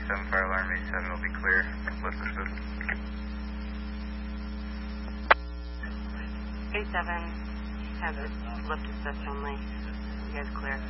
7 fire alarm, 87 will be clear. Lift assist. 87 has a lift assist only. You guys clear.